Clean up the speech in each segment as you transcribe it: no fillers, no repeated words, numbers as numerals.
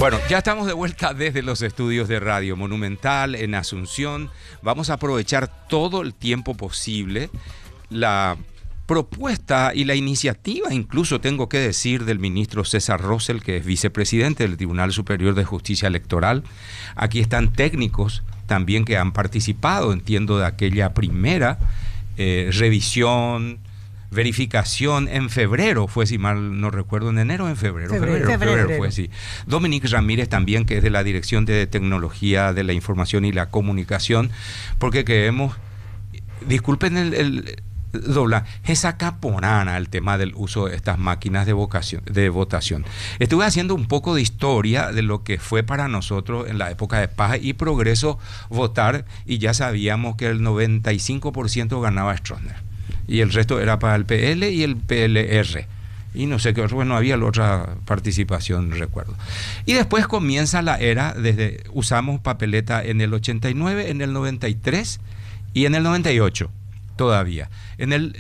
Bueno, ya estamos de vuelta desde los estudios de Radio Monumental en Asunción. Vamos a aprovechar todo el tiempo posible. La propuesta y la iniciativa, incluso tengo que decir, del ministro César Rosell, que es vicepresidente del Tribunal Superior de Justicia Electoral. Aquí están técnicos también que han participado, entiendo, de aquella primera revisión, verificación en febrero, fue, si mal no recuerdo, en enero o en febrero. Febrero fue, sí. Dominique Ramírez también, que es de la Dirección de Tecnología de la Información y la Comunicación, porque queremos, disculpen el dobla, esa caporana el tema del uso de estas máquinas de votación. Estuve haciendo un poco de historia de lo que fue para nosotros en la época de Paz y Progreso votar, y ya sabíamos que el 95% ganaba Stroessner y el resto era para el PL y el PLR y no sé qué otro, bueno, había la otra participación, recuerdo. Y después comienza la era, usamos papeleta en el 89, en el 93 y en el 98 todavía. En el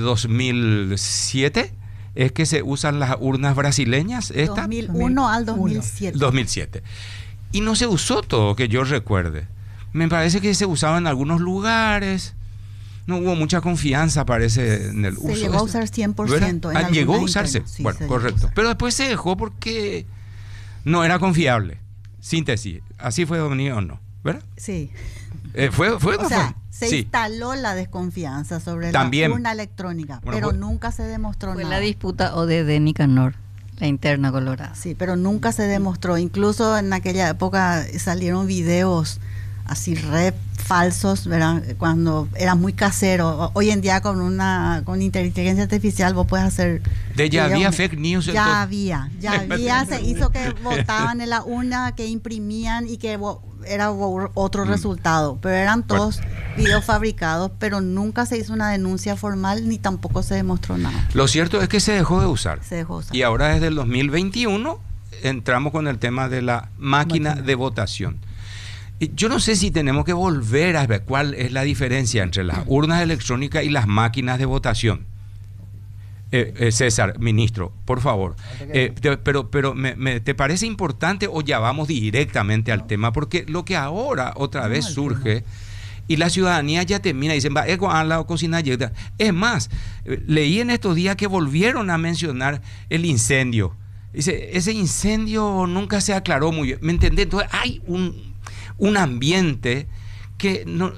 2007 es que se usan las urnas brasileñas. 2001 al 2007. 2007. Y no se usó todo, que yo recuerde. Me parece que se usaba en algunos lugares. No hubo mucha confianza, parece, en el uso. Se llegó a usar 100%. Llegó a usarse. Sí, bueno, correcto. Pero después se dejó porque no era confiable. Síntesis. ¿Así fue, Dominique, o no? ¿Verdad? Sí. Se instaló la desconfianza sobre también la urna electrónica, bueno, pero nunca se demostró nada. Fue la disputa ODD-Nicanor, la interna colorada. Sí, pero nunca se demostró. Incluso en aquella época salieron videos así re falsos, ¿verdad? Cuando era muy casero. Hoy en día con inteligencia artificial vos puedes hacer... Ya había fake news. Ya había, se hizo que votaban en la urna, que imprimían y que era otro resultado, pero eran todos videos fabricados, pero nunca se hizo una denuncia formal ni tampoco se demostró nada. Lo cierto es que se dejó de usar. Se dejó de usar. Y ahora desde el 2021 entramos con el tema de la máquina de votación. Yo no sé si tenemos que volver a ver cuál es la diferencia entre las urnas electrónicas y las máquinas de votación. César, ministro, por favor. Pero ¿te parece importante o ya vamos directamente al tema? Porque lo que ahora otra vez surge y la ciudadanía ya termina y dicen, es más, leí en estos días que volvieron a mencionar el incendio. Dice, ese incendio nunca se aclaró muy bien. ¿Me entendés? Entonces hay un ambiente que no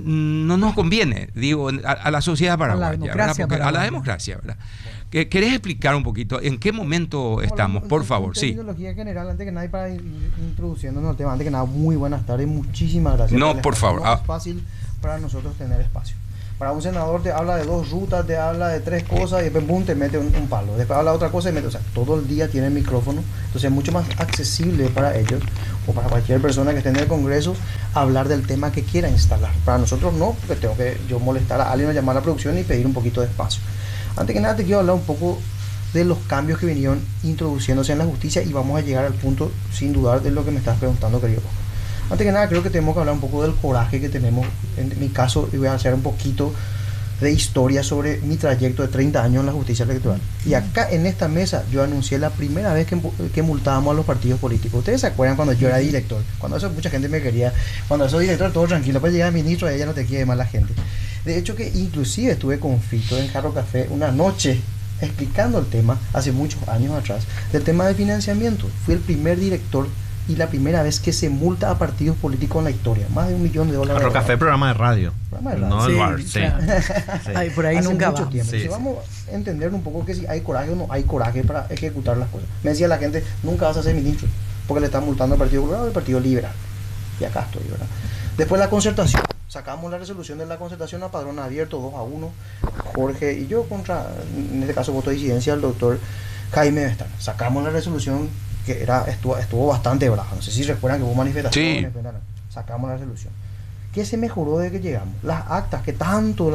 nos conviene, digo, a la sociedad paraguaya, a la democracia, ¿verdad? ¿Querés explicar un poquito en qué momento estamos, por favor? Sí. Tecnología general, antes que nada, para ir introduciéndonos al tema, antes que nada, muy buenas tardes, muchísimas gracias. No, por favor. No es fácil para nosotros tener espacio. Para un senador te habla de 2 rutas, te habla de 3 cosas y después boom, te mete un palo. Después habla de otra cosa y mete, o sea, todo el día tiene micrófono. Entonces es mucho más accesible para ellos o para cualquier persona que esté en el Congreso hablar del tema que quiera instalar. Para nosotros no, porque tengo que yo molestar a alguien o llamar a la producción y pedir un poquito de espacio. Antes que nada te quiero hablar un poco de los cambios que vinieron introduciéndose en la justicia y vamos a llegar al punto, sin dudar, de lo que me estás preguntando, querido Oscar. Antes que nada, creo que tenemos que hablar un poco del coraje que tenemos. En mi caso, voy a hacer un poquito de historia sobre mi trayecto de 30 años en la justicia electoral. Y acá en esta mesa yo anuncié la primera vez que multábamos a los partidos políticos. ¿Ustedes se acuerdan cuando yo era director? Cuando eso mucha gente me quería. Cuando soy director, todo tranquilo. Pues llega el ministro y ella no te quiere más la gente. De hecho que inclusive estuve con Fito en Jarro Café una noche explicando el tema, hace muchos años atrás, del tema de financiamiento. Fui el primer director y la primera vez que se multa a partidos políticos en la historia. Más de $1 millón. Jarro Café, programa de radio. No el bar, sí. Ay, por ahí hace nunca mucho va. tiempo. Sí, Entonces, vamos a entender un poco que si hay coraje o no hay coraje para ejecutar las cosas. Me decía la gente, nunca vas a ser ministro, porque le están multando al Partido Colorado y al Partido Liberal. Y acá estoy, ¿verdad? Después la concertación. Sacamos la resolución de la concertación a padrón abierto 2-1. Jorge y yo contra, en este caso voto de disidencia, el doctor Jaime Bestán. Sacamos la resolución que estuvo bastante brava. No sé si recuerdan que hubo manifestaciones. Sí. Sacamos la resolución. ¿Qué se mejoró desde que llegamos? Las actas, que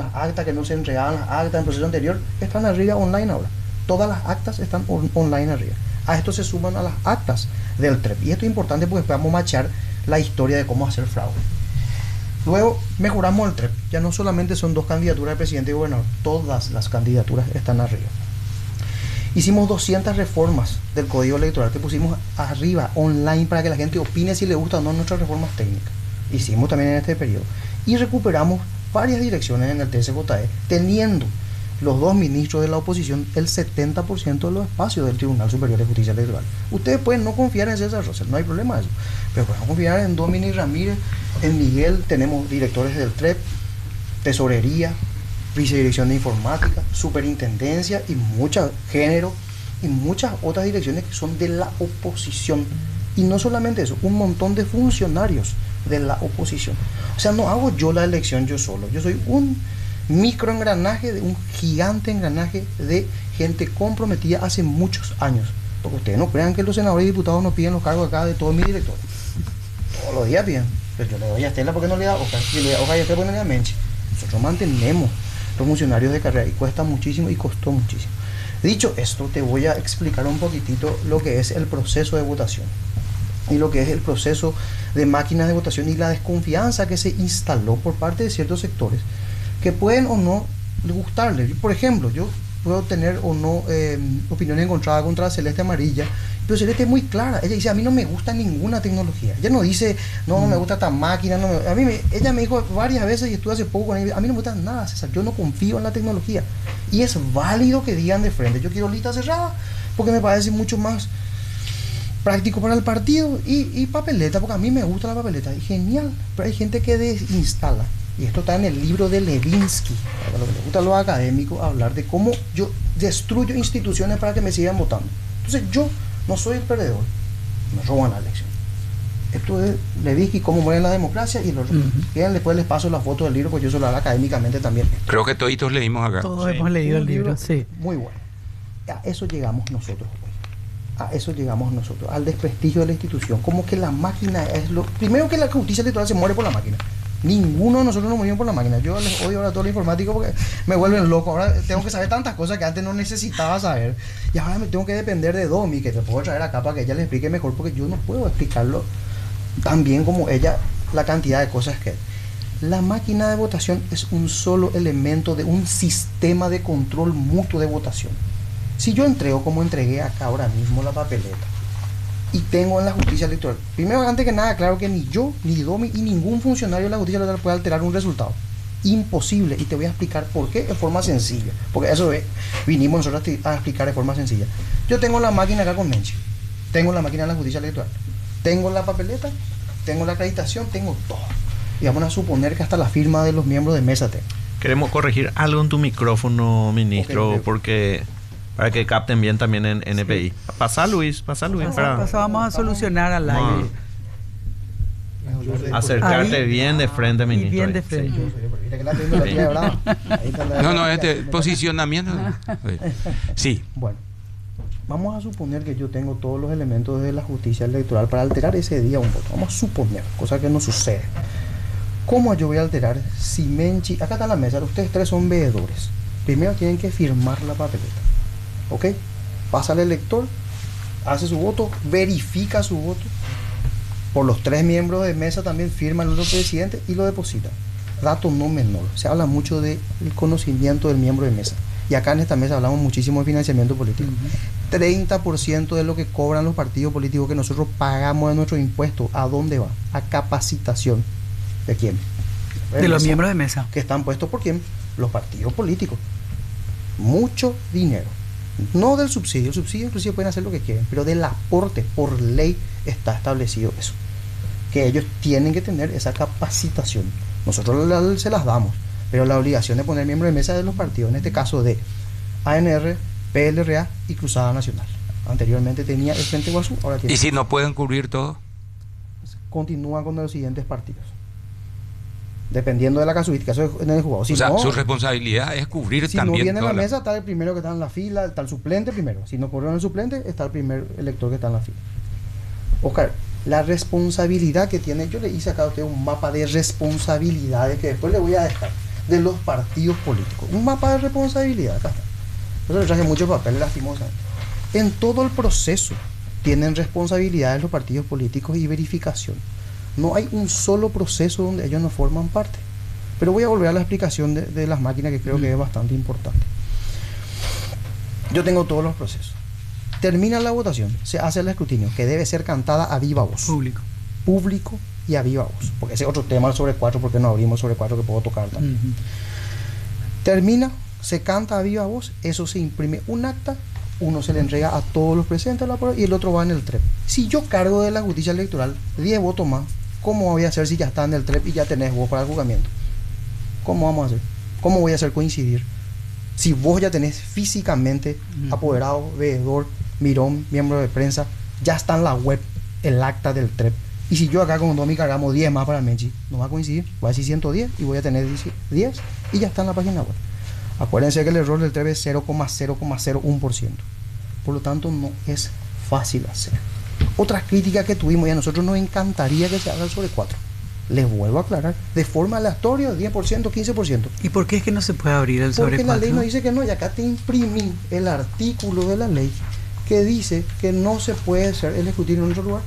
no se entregaban, las actas en proceso anterior, están arriba online ahora. Todas las actas están online arriba. A esto se suman a las actas del TREP. Y esto es importante porque podemos machar la historia de cómo hacer fraude. Luego mejoramos el TREP. Ya no solamente son 2 candidaturas de presidente y gobernador, todas las candidaturas están arriba. Hicimos 200 reformas del Código Electoral que pusimos arriba, online, para que la gente opine si le gustan o no nuestras reformas técnicas. Hicimos también en este periodo. Y recuperamos varias direcciones en el TSJE, teniendo los 2 ministros de la oposición el 70% de los espacios del Tribunal Superior de Justicia Electoral. Ustedes pueden no confiar en César Rosell, no hay problema de eso, pero pueden confiar en Dominic Ramírez, en Miguel. Tenemos directores del TREP, Tesorería, Vicedirección de Informática, Superintendencia y muchas género y muchas otras direcciones que son de la oposición. Y no solamente eso, un montón de funcionarios de la oposición. O sea, no hago yo la elección yo solo, yo soy un microengranaje, de un gigante engranaje de gente comprometida hace muchos años. Porque ustedes no crean que los senadores y diputados nos piden los cargos acá de todos mis directores. Todos los días piden. Pero yo le doy a Estela porque no le da Oscar, y le da Oscar y a Estela porque no le da Menchi. Nosotros mantenemos los funcionarios de carrera y cuesta muchísimo y costó muchísimo. Dicho esto, te voy a explicar un poquitito lo que es el proceso de votación y lo que es el proceso de máquinas de votación y la desconfianza que se instaló por parte de ciertos sectores que pueden o no gustarle. Por ejemplo, yo puedo tener o no opiniones encontradas contra Celeste Amarilla, pero Celeste es muy clara. Ella dice, a mí no me gusta ninguna tecnología. Ella no dice, no me gusta esta máquina. Ella me dijo varias veces, y estuve hace poco con ella, a mí no me gusta nada, César, yo no confío en la tecnología. Y es válido que digan de frente, yo quiero lista cerrada, porque me parece mucho más práctico para el partido, y papeleta, porque a mí me gusta la papeleta. Y genial, pero hay gente que desinstala. Y esto está en el libro de Levinsky, para lo que les gusta a los académicos, hablar de cómo yo destruyo instituciones para que me sigan votando. Entonces yo no soy el perdedor, me roban la elección. Esto es Levinsky, cómo muere la democracia, y los quieren, después les paso la foto del libro, porque yo se lo haré académicamente también. Creo que toditos leímos acá. Todos hemos leído el libro, sí. Muy bueno. A eso llegamos nosotros hoy. A eso llegamos nosotros, al desprestigio de la institución. Como que la máquina es lo... Primero, que la justicia electoral se muere por la máquina. Ninguno de nosotros nos morimos por la máquina. Yo les odio ahora todo lo informático porque me vuelven loco. Ahora tengo que saber tantas cosas que antes no necesitaba saber. Y ahora me tengo que depender de Domi, que te puedo traer acá para que ella le explique mejor, porque yo no puedo explicarlo tan bien como ella, la cantidad de cosas que... La máquina de votación es un solo elemento de un sistema de control mutuo de votación. Si yo entrego, como entregué acá ahora mismo, la papeleta, y tengo en la justicia electoral, primero, antes que nada, claro que ni yo, ni Domi, y ningún funcionario de la justicia electoral puede alterar un resultado. Imposible. Y te voy a explicar por qué de forma sencilla, porque eso vinimos nosotros a explicar de forma sencilla. Yo tengo la máquina acá con Menchi, tengo la máquina de la justicia electoral, tengo la papeleta, tengo la acreditación, tengo todo. Y vamos a suponer que hasta la firma de los miembros de mesa tengo. Queremos corregir algo en tu micrófono, ministro, Okay. porque para que capten bien también en NPI. Pasa Luis. Eso vamos a solucionar al aire. Acercarte Ahí, bien de frente, y ministro. bien de ahí. frente. No, este posicionamiento. Sí. Bueno, vamos a suponer que yo tengo todos los elementos de la justicia electoral para alterar ese día un voto. Vamos a suponer, cosa que no sucede. ¿Cómo yo voy a alterar si Menchi... Acá está la mesa, ustedes tres son veedores. Primero tienen que firmar la papeleta. ¿Ok? Pasa al elector, hace su voto, verifica su voto. Por los 3 miembros de mesa también firma el otro presidente y lo deposita. Dato no menor. Se habla mucho del conocimiento del miembro de mesa. Y acá en esta mesa hablamos muchísimo de financiamiento político. 30% de lo que cobran los partidos políticos que nosotros pagamos de nuestros impuestos, ¿a dónde va? A capacitación. ¿De quién? De los miembros de mesa. Que están puestos por quién? Los partidos políticos. Mucho dinero. No del subsidio. El subsidio inclusive pueden hacer lo que quieren, pero del aporte, por ley está establecido eso. Que ellos tienen que tener esa capacitación. Nosotros se las damos, pero la obligación de poner miembros de mesa de los partidos, en este caso de ANR, PLRA y Cruzada Nacional. Anteriormente tenía el Frente Guazú, ahora tiene... ¿Y si no pueden cubrir todo? Continúan con los siguientes partidos. Dependiendo de la casuística, eso es en el jugado. Si o sea, no, su responsabilidad es cubrir si también. no viene a la toda mesa, está el primero que está en la fila, está el suplente primero. Si no corrieron el suplente, está el primer elector que está en la fila. Oscar, la responsabilidad que tiene, yo le hice acá a usted un mapa de responsabilidades que después le voy a dejar, de los partidos políticos. Un mapa de responsabilidad, acá está. Yo le traje muchos papeles, lastimosamente. En todo el proceso tienen responsabilidades los partidos políticos y verificación. No hay un solo proceso donde ellos no forman parte. Pero voy a volver a la explicación de las máquinas, que creo que es bastante importante. Yo tengo todos los procesos. Termina la votación, se hace el escrutinio, que debe ser cantada a viva voz. Público y a viva voz. Porque ese es otro tema sobre 4, porque no abrimos sobre 4 que puedo tocar también. Termina, se canta a viva voz, eso se imprime un acta, uno se le entrega a todos los presentes y el otro va en el TREP. Si yo cargo de la justicia electoral 10 votos más, ¿cómo voy a hacer si ya está en el TREP y ya tenés vos para el juzgamiento? ¿Cómo vamos a hacer? ¿Cómo voy a hacer coincidir? Si vos ya tenés físicamente apoderado, veedor, mirón, miembro de prensa, ya está en la web el acta del TREP. Y si yo acá con Domi cargamos 10 más para Menchi, no va a coincidir, voy a decir 110 y voy a tener 10 y ya está en la página web. Acuérdense que el error del TREP es 0,001%. Por lo tanto, no es fácil hacer. Otras críticas que tuvimos y a nosotros nos encantaría que se haga sobre 4. Les vuelvo a aclarar, de forma aleatoria, 10%, 15%. ¿Y por qué es que no se puede abrir el sobre 4? Porque la ley nos dice que no, y acá te imprimí el artículo de la ley que dice que no se puede hacer el escrutinio en otro lugar.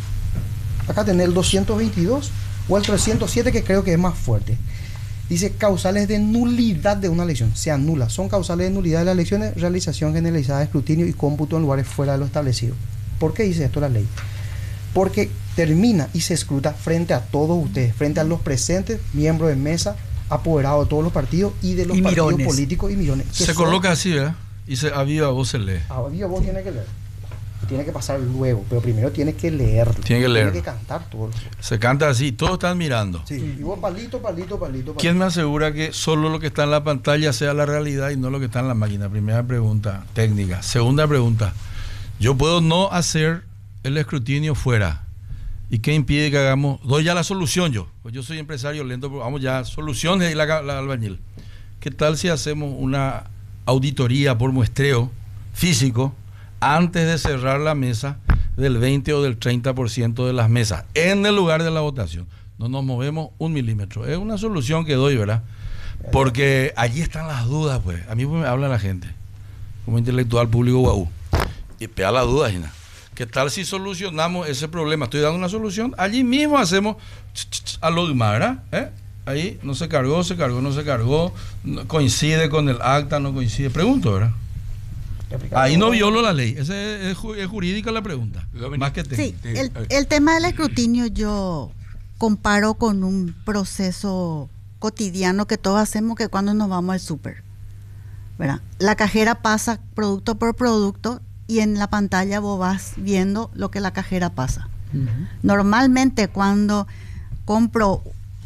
Acá tenés el 222 o el 307, que creo que es más fuerte. Dice causales de nulidad de una elección. Se anula. Son causales de nulidad de las elecciones, realización generalizada de escrutinio y cómputo en lugares fuera de lo establecido. ¿Por qué dice esto la ley? Porque termina y se escruta frente a todos ustedes, frente a los presentes, miembros de mesa, apoderados de todos los partidos y de los partidos políticos y millones. Se coloca así, ¿verdad? Y a viva voz se lee. A viva voz tiene que leer. Tiene que pasar luego, pero primero tiene que leerlo. Tiene que leer. Tiene que cantar todo. Se canta así, todos están mirando. Sí, y vos palito. ¿Quién me asegura que solo lo que está en la pantalla sea la realidad y no lo que está en la máquina? Primera pregunta técnica. Segunda pregunta, yo puedo no hacer el escrutinio fuera. ¿Y qué impide que hagamos? Doy ya la solución yo. Pues yo soy empresario lento, pero vamos ya, soluciones y la albañil. ¿Qué tal si hacemos una auditoría por muestreo físico antes de cerrar la mesa del 20 o del 30% de las mesas en el lugar de la votación? No nos movemos 1 milímetro. Es una solución que doy, ¿verdad? Porque allí están las dudas, pues. A mí me habla la gente, como intelectual público guau. Y pega la duda, Gina. ¿Qué tal si solucionamos ese problema? Estoy dando una solución. Allí mismo hacemos a logma, ¿verdad? Ahí no se cargó, no se cargó. No coincide con el acta, no coincide. Pregunto, ¿verdad? Ahí no violo la ley. Es jurídica la pregunta. Más que sí, el tema del escrutinio yo comparo con un proceso cotidiano que todos hacemos, que cuando nos vamos al súper, ¿verdad? La cajera pasa producto por producto y en la pantalla vos vas viendo lo que la cajera pasa. Normalmente cuando compro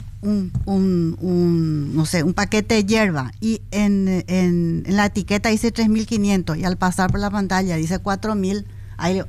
no sé, un paquete de hierba y en la etiqueta dice 3.500 y al pasar por la pantalla dice 4.000, ahí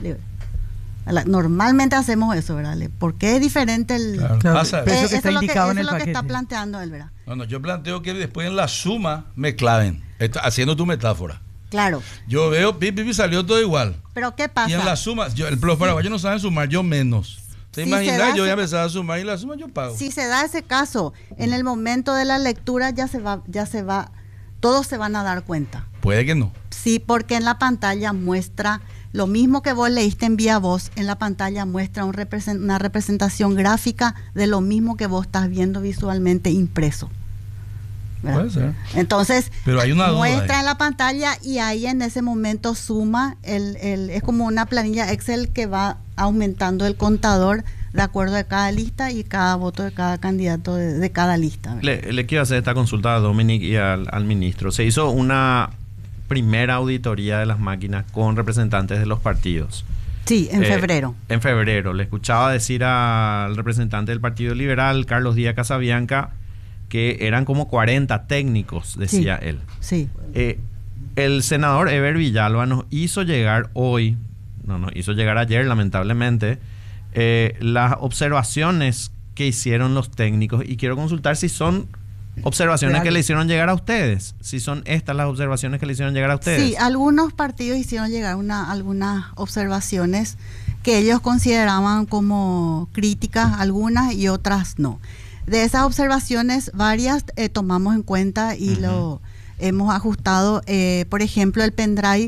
normalmente hacemos eso, ¿verdad? ¿Por qué es diferente el precio que está indicado en el paquete? Eso es lo que está planteando él, ¿verdad? No, yo planteo que después en la suma me claven, haciendo tu metáfora. Claro. Yo veo, salió todo igual. Pero ¿qué pasa? Y en la suma, los paraguayos no saben sumar, yo menos. ¿Te imaginas? Yo voy a empezar a sumar y la suma yo pago. Si se da ese caso, en el momento de la lectura ya se va, todos se van a dar cuenta. Puede que no. Sí, porque en la pantalla muestra lo mismo que vos leíste en vía voz, en la pantalla muestra una representación gráfica de lo mismo que vos estás viendo visualmente impreso. ¿verdad? Puede ser. Entonces, pero hay una muestra en la pantalla y ahí en ese momento suma, es como una planilla Excel que va aumentando el contador de acuerdo a cada lista y cada voto de cada candidato de cada lista. Le quiero hacer esta consulta a Dominic y al ministro. Se hizo una primera auditoría de las máquinas con representantes de los partidos. Sí, en febrero. En febrero. Le escuchaba decir al representante del Partido Liberal, Carlos Díaz Casabianca, que eran como 40 técnicos, decía él. Sí. El senador Eber Villalba nos hizo llegar hoy, no nos hizo llegar ayer, lamentablemente, las observaciones que hicieron los técnicos, y quiero consultar si son observaciones que le hicieron llegar a ustedes, si son estas las observaciones que le hicieron llegar a ustedes. Sí, algunos partidos hicieron llegar algunas observaciones que ellos consideraban como críticas, algunas y otras no. De esas observaciones, varias tomamos en cuenta y lo hemos ajustado. Por ejemplo, el pendrive,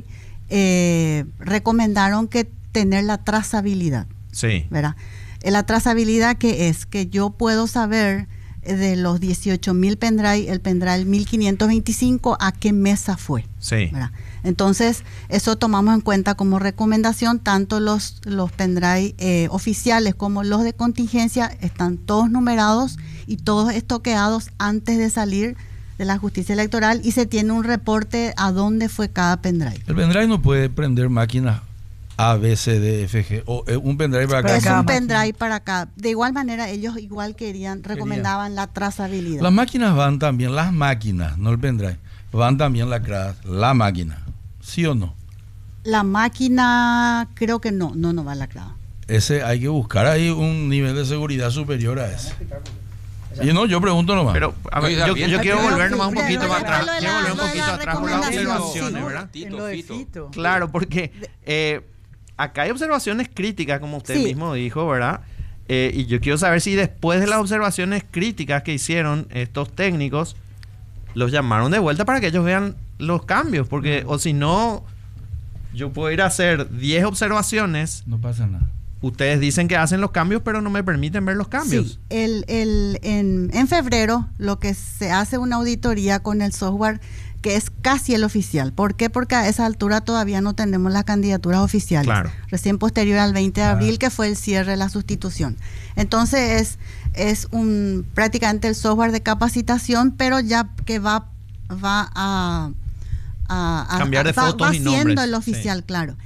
recomendaron que tener la trazabilidad. Sí. ¿Verdad? La trazabilidad, que es que yo puedo saber de los 18.000 pendrive, el pendrive 1525, a qué mesa fue. Sí. ¿Verdad? Entonces, eso tomamos en cuenta como recomendación. Tanto los pendrive oficiales como los de contingencia están todos numerados y todos estoqueados antes de salir de la justicia electoral, y se tiene un reporte a dónde fue cada pendrive. El pendrive no puede prender máquinas A, B, C, D, F, G, o un pendrive para cada Es máquina. un pendrive para acá. De igual manera, ellos recomendaban la trazabilidad. Las máquinas van también, las máquinas, no el pendrive, van también lacradas, la máquina, ¿sí o no? La máquina, creo que no va lacrada. Ese hay que buscar ahí un nivel de seguridad superior a ese. Y no, yo pregunto nomás. Pero, a ver, Oiga, yo bien, quiero pero- volver nomás un Sí, poquito pero- para atrás. pero Quiero volver un lo de poquito la atrás por las recomendación, observaciones, sí. ¿verdad? En lo de Fito. Claro, porque acá hay observaciones críticas, como usted Sí. mismo dijo, ¿verdad? Y yo quiero saber si después de las observaciones críticas que hicieron estos técnicos, los llamaron de vuelta para que ellos vean los cambios, porque o si no, yo puedo ir a hacer 10 observaciones. No pasa nada. Ustedes dicen que hacen los cambios, pero no me permiten ver los cambios. Sí, en febrero lo que se hace una auditoría con el software que es casi el oficial. ¿Por qué? Porque a esa altura todavía no tenemos las candidaturas oficiales. Claro. Recién posterior al 20 de abril, que fue el cierre de la sustitución. Entonces es prácticamente el software de capacitación, pero ya que va a Cambiar de fotos va y siendo nombres, el oficial, sí. claro.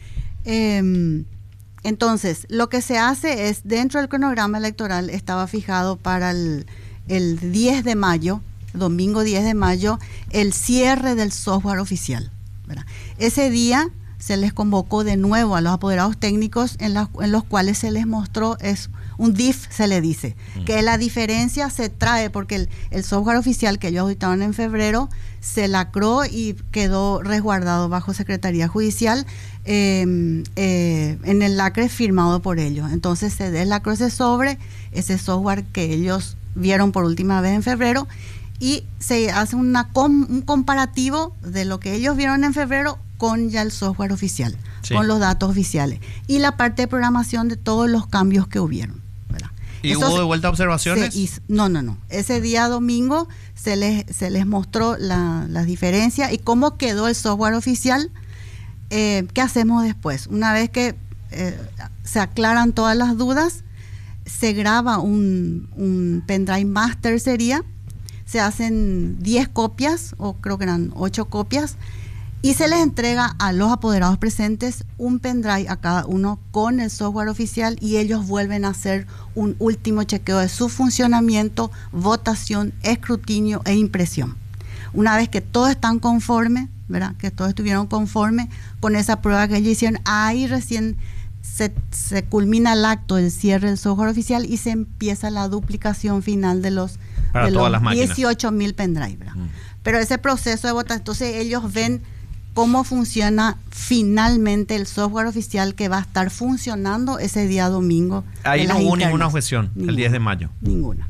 Entonces, lo que se hace es, dentro del cronograma electoral estaba fijado para el 10 de mayo, domingo 10 de mayo, el cierre del software oficial, ¿verdad? Ese día se les convocó de nuevo a los apoderados técnicos en los cuales se les mostró, es un DIF se le dice, que la diferencia se trae porque el software oficial que ellos auditaron en febrero se lacró y quedó resguardado bajo Secretaría Judicial en el lacre firmado por ellos. Entonces se deslacró ese software que ellos vieron por última vez en febrero, y se hace un comparativo de lo que ellos vieron en febrero con ya el software oficial, Sí. con los datos oficiales y la parte de programación de todos los cambios que hubieron, ¿verdad? ¿Y Eso hubo de vuelta observaciones? No. Ese día domingo se les mostró las diferencias y cómo quedó el software oficial. ¿Qué hacemos después? Una vez que se aclaran todas las dudas, se graba un pendrive master sería, se hacen 10 copias, o creo que eran 8 copias, y se les entrega a los apoderados presentes un pendrive a cada uno con el software oficial, y ellos vuelven a hacer un último chequeo de su funcionamiento, votación, escrutinio e impresión. Una vez que todos están conformes, ¿verdad? Que todos estuvieron conformes con esa prueba que ellos hicieron, ahí recién se culmina el acto del cierre del software oficial y se empieza la duplicación final de los Para todas las máquinas. 18.000 pendrive, ¿verdad? Pero ese proceso de votación, entonces ellos ven cómo funciona finalmente el software oficial que va a estar funcionando ese día domingo. Ahí en no las hubo internas. ninguna objeción el 10 de mayo. Ninguna.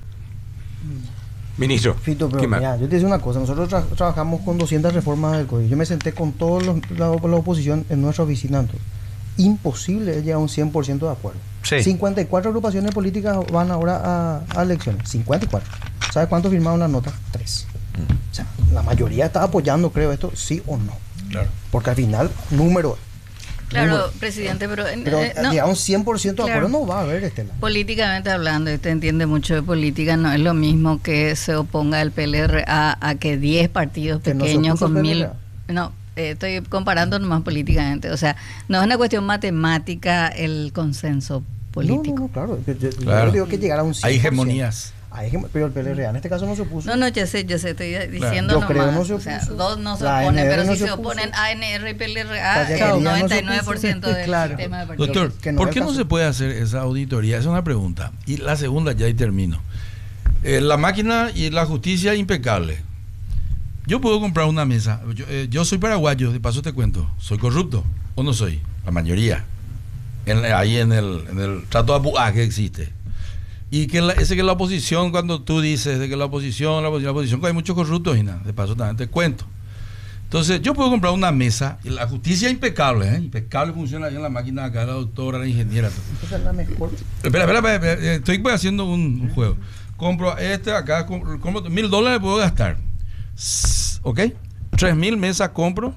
Ministro, Fito, pero ¿qué más? mira, yo te digo una cosa, nosotros trabajamos con 200 reformas del código. Yo me senté con toda la oposición en nuestra oficina. Entonces, imposible llegar a un 100% de acuerdo. Sí. 54 agrupaciones políticas van ahora a elecciones. 54. ¿Sabes cuánto firmaron las notas? 3. O sea, la mayoría está apoyando, creo, esto, sí o no. Claro. Porque al final, número. Claro, presidente, pero no, llegar a un 100% de acuerdo claro. no va a haber, Estela. Políticamente hablando, y usted entiende mucho de política, no es lo mismo que se oponga el PLRA a que 10 partidos Que no se pequeños opuso el con 1000... PLRA. No, estoy comparando nomás políticamente. O sea, no es una cuestión matemática el consenso político. No, claro. Claro. Yo digo que llegar a un 100%. Hay hegemonías. Pero el PLRA en este caso no se opuso. No, yo sé, estoy diciendo Yo nomás. creo no se o sea, opuso. dos no se La oponen, ANR pero no si se se opuso. oponen ANR y PLRA, Tallaquería el no se 99% opuso. del Claro. sistema de partidos. Doctor, Que no ¿por es qué el no caso. se puede hacer esa auditoría? Esa es una pregunta. Y la segunda, ya y termino. La máquina y la justicia impecable. Yo puedo comprar una mesa. Yo soy paraguayo, de paso te cuento. ¿Soy corrupto o no soy? La mayoría. Ahí en el trato de abuá que existe. Y que ese que la oposición, cuando tú dices de que la oposición, que hay muchos corruptos y nada, de paso también te cuento. Entonces, yo puedo comprar una mesa y la justicia impecable, impecable, funciona bien la máquina acá, la doctora, la ingeniera. Todo. Esa es la mejor. Espera, estoy haciendo un juego. compro acá, compro $1,000 puedo gastar. ¿Ok? 3,000 mesas compro,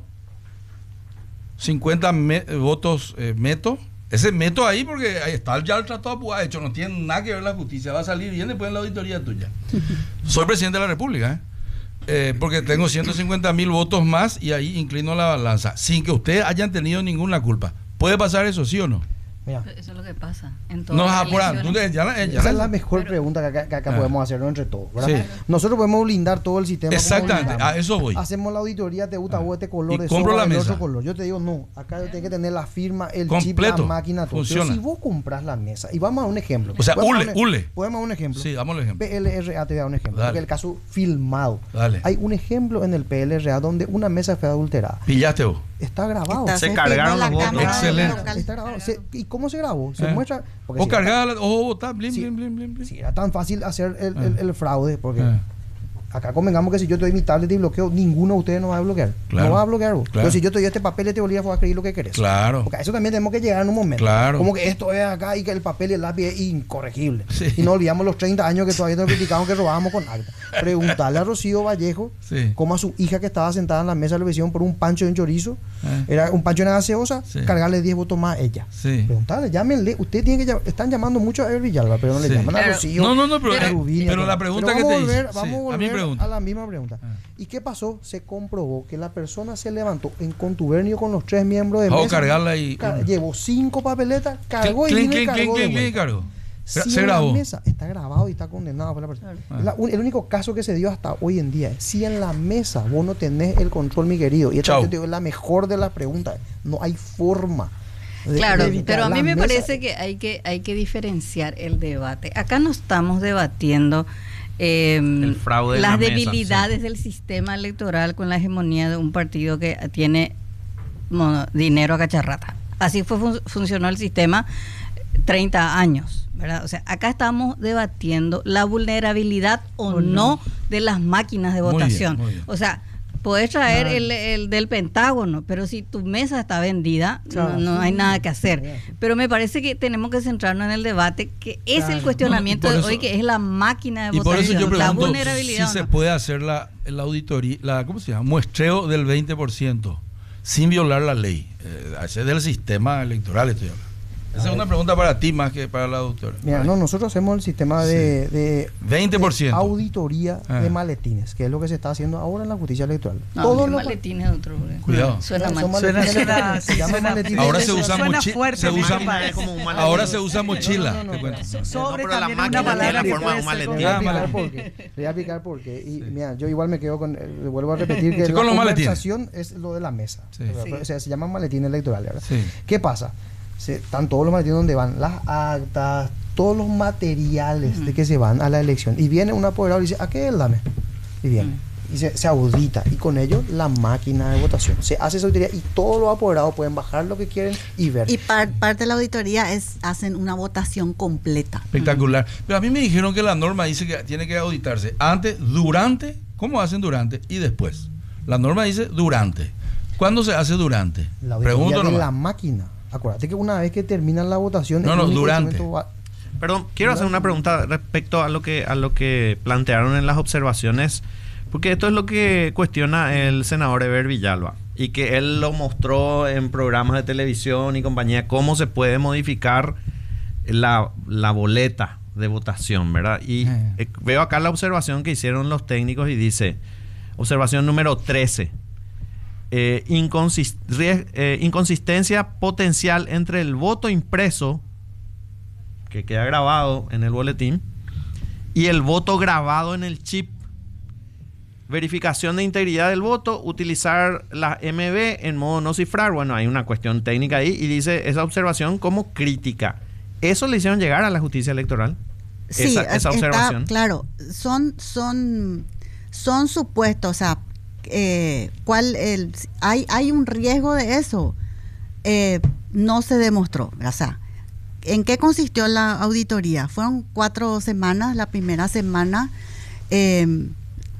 50 votos meto. Ese meto ahí porque ahí está ya el tratado pues, hecho, no tiene nada que ver la justicia, va a salir bien después en la auditoría tuya. Soy presidente de la República, porque tengo 150,000 votos más y ahí inclino la balanza, sin que ustedes hayan tenido ninguna culpa. ¿Puede pasar eso, sí o no? Mira, eso es lo que pasa. En no es apurar. Esa es la mejor pregunta que acá podemos hacerlo entre todos, ¿verdad? Sí. Nosotros podemos blindar todo el sistema. Exactamente, a eso voy. Hacemos la auditoría, te gusta vos este color, y de compro la mesa. otro color. Yo te digo, no, acá tiene que tener la firma, el completo, chip, la máquina, todo. funciona. Pero si vos compras la mesa, y vamos a un ejemplo. O sea, ULE. Podemos dar un ejemplo. Sí, damos el ejemplo. PLRA te voy a dar un ejemplo. Porque el caso filmado. Dale. Hay un ejemplo en el PLRA donde una mesa fue adulterada. ¿Pillaste vos? Está grabado. Se cargaron los votos. Excelente. Está grabado. ¿Y cómo se grabó? Se muestra. O cargada, o votar, blim. Si era tan fácil hacer el fraude, porque acá convengamos que si yo te doy mi tablet y bloqueo, ninguno de ustedes nos va a bloquear. Claro. No va a bloquear vos. Claro. Pero si yo te doy este papel y este bolígrafo, vas a escribir lo que querés. Claro. Porque a eso también tenemos que llegar en un momento. Claro. Como que esto es acá y que el papel y el lápiz es incorregible. Sí. Y no olvidamos los 30 años que todavía nos criticaban que robábamos con acta. Preguntarle a Rocío Vallejo cómo a su hija que estaba sentada en la mesa le hicieron por un pancho de un chorizo. Era un pancho de una gaseosa, cargarle 10 votos más a ella. Preguntarle, llámenle. Usted tiene que están llamando mucho a Ever Villalba, pero no le llaman a Rocío. No, pero la pregunta que te hice. Vamos a volver a la misma pregunta. ¿Y qué pasó? Se comprobó que la persona se levantó en contubernio con los 3 miembros de mesa. Cargarla y llevó 5 papeletas, cargó y vino y cargó de vuelta. Cargó? Si se grabó. en la mesa está grabado y está condenado por la persona. El único caso que se dio hasta hoy en día es si en la mesa vos no tenés el control, mi querido. Y esta es la mejor de las preguntas. No hay forma. Claro, pero a mí me parece que hay que diferenciar el debate. Acá no estamos debatiendo el fraude de las la debilidades mesa, del sistema electoral con la hegemonía de un partido que tiene dinero a cacharrata. Así funcionó el sistema 30 años, ¿verdad? O sea, acá estamos debatiendo la vulnerabilidad o no de las máquinas de votación. Muy bien. O sea, podés traer el del Pentágono, pero si tu mesa está vendida, no hay nada que hacer. Pero me parece que tenemos que centrarnos en el debate, que es el cuestionamiento de hoy, que es la máquina de votación. Y por eso yo la pregunto vulnerabilidad si se puede hacer la auditoría, ¿cómo se llama? Muestreo del 20% sin violar la ley. Ese es del sistema electoral, estoy hablando. Esa es una pregunta para ti más que para la doctora. Mira, nosotros hacemos el sistema de 20%. De auditoría de maletines, que es lo que se está haciendo ahora en la justicia electoral. No, todos los maletines de otro. Cuidado. Suena mal. Ahora se usa ahora se usa mochila. No, te cuento. Sobre la máquina tiene la forma de un maletín. Le voy a explicar por qué. Y mira, yo igual me quedo con, vuelvo a repetir que sí, la con los conversación es lo de la mesa. Sí. O sea, se llaman maletines electorales, ¿verdad? Sí. ¿Qué pasa? Están todos los maletines donde van las actas, todos los materiales de que se van a la elección. Y viene un apoderado y dice, ¿a qué es? Dame. Y viene. Y se audita. Y con ello la máquina de votación. Se hace esa auditoría y todos los apoderados pueden bajar lo que quieren y ver. Y parte de la auditoría hacen una votación completa. Espectacular. Pero a mí me dijeron que la norma dice que tiene que auditarse antes, durante, ¿cómo hacen durante? Y después. La norma dice durante. ¿Cuándo se hace durante? La auditoría Pregunto de nomás. la máquina. Acuérdate que una vez que terminan la votación... No, durante. Perdón, quiero hacer una pregunta respecto a lo que plantearon en las observaciones, porque esto es lo que cuestiona el senador Ever Villalba, y que él lo mostró en programas de televisión y compañía, cómo se puede modificar la boleta de votación, ¿verdad? Y veo acá la observación que hicieron los técnicos y dice, observación número 13, inconsistencia potencial entre el voto impreso que queda grabado en el boletín y el voto grabado en el chip. Verificación de integridad del voto, utilizar la MB en modo no cifrar. Bueno, hay una cuestión técnica ahí y dice esa observación como crítica. ¿Eso le hicieron llegar a la justicia electoral? Sí, esa observación. Claro, son supuestos, o sea, hay un riesgo de eso. No se demostró, o sea, ¿en qué consistió la auditoría? Fueron 4 semanas. La primera semana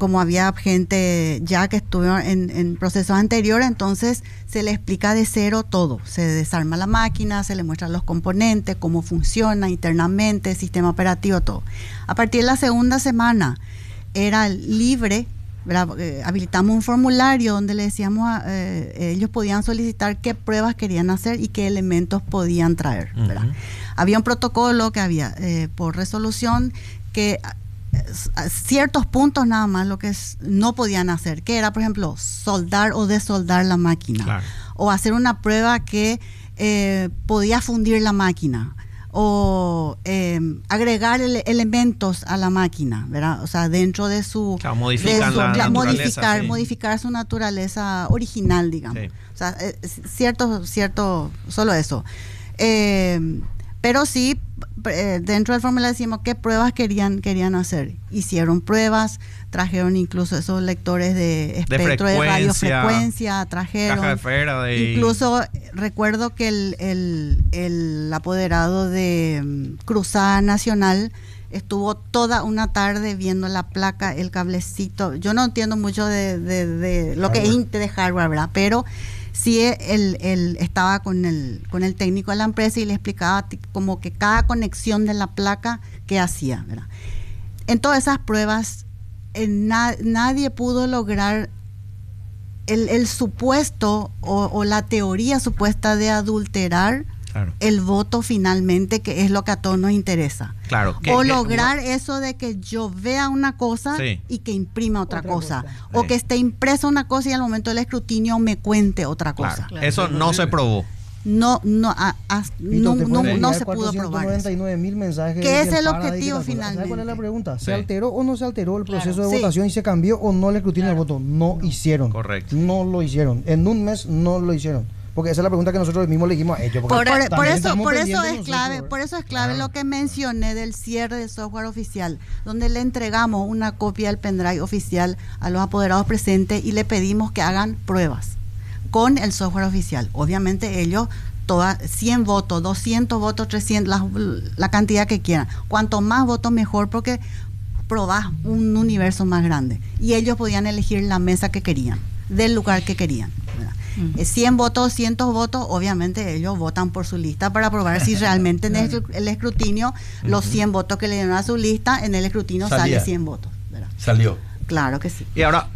como había gente ya que estuvo en procesos anteriores, entonces se le explica de cero todo. Se desarma la máquina, se le muestran los componentes, cómo funciona internamente, sistema operativo, todo. A partir de la segunda semana era libre, habilitamos un formulario donde le decíamos ellos podían solicitar qué pruebas querían hacer y qué elementos podían traer, ¿verdad? Había un protocolo que había por resolución que ciertos puntos nada más lo que no podían hacer, que era por ejemplo soldar o desoldar la máquina, claro, o hacer una prueba que podía fundir la máquina, o agregar elementos a la máquina, ¿verdad? O sea, dentro de su... Claro, modificar su naturaleza original, digamos. Sí. O sea, cierto, solo eso. Pero sí, dentro del formulario decimos qué pruebas querían hacer. Hicieron pruebas, trajeron incluso esos lectores de espectro de radiofrecuencia, trajeron caja de Faraday. Incluso recuerdo que el apoderado de Cruzada Nacional estuvo toda una tarde viendo la placa, el cablecito. Yo no entiendo mucho de lo que es de hardware, ¿verdad? Pero sí, él estaba con el técnico de la empresa y le explicaba como que cada conexión de la placa qué hacía, ¿verdad? En todas esas pruebas nadie pudo lograr el supuesto o la teoría supuesta de adulterar, claro, el voto finalmente, que es lo que a todos nos interesa. Claro, o lograr eso de que yo vea una cosa, sí, y que imprima otra cosa. O que esté impresa una cosa y al momento del escrutinio me cuente otra cosa. Claro. Eso no se probó. No se pudo probar. 499.000 mensajes. ¿Qué es el objetivo finalmente? ¿Sabe cuál es la pregunta? ¿Se alteró o no se alteró el proceso de votación y se cambió o no el escrutinio del voto? No hicieron. Correcto. No lo hicieron. En un mes no lo hicieron. Porque esa es la pregunta que nosotros mismos le dijimos a ellos. Por eso es clave lo que mencioné del cierre del software oficial, donde le entregamos una copia del pendrive oficial a los apoderados presentes y le pedimos que hagan pruebas con el software oficial. Obviamente ellos, 100 votos, 200 votos, 300, la cantidad que quieran. Cuanto más votos mejor, porque probás un universo más grande. Y ellos podían elegir la mesa que querían, del lugar que querían, ¿verdad? 100 votos, 200 votos, obviamente ellos votan por su lista para probar si realmente en el escrutinio los 100 votos que le dieron a su lista, en el escrutinio sale 100 votos, ¿verdad? Salió. Claro que sí. Y ahora,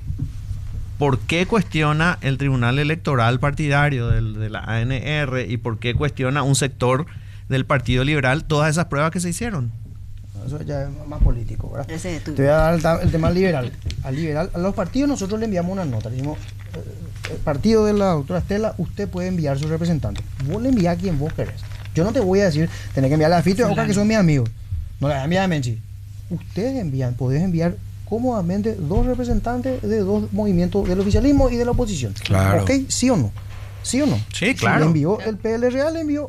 ¿por qué cuestiona el Tribunal Electoral Partidario de la ANR y por qué cuestiona un sector del Partido Liberal todas esas pruebas que se hicieron? Eso ya es más político, ¿verdad? Te voy a dar el tema liberal. A los partidos nosotros le enviamos una nota. Le dijimos, el partido de la doctora Estela, usted puede enviar su representante. Vos le envías a quien vos querés. Yo no te voy a decir, tenés que enviarle a Fito y a Oca, que son mis amigos. No le envías a Menchi. Ustedes podés enviar cómodamente 2 representantes de 2 movimientos del oficialismo y de la oposición. Claro. ¿Ok? ¿Sí o no? ¿Sí o no? Sí, claro. Le envió el PL Real, le envió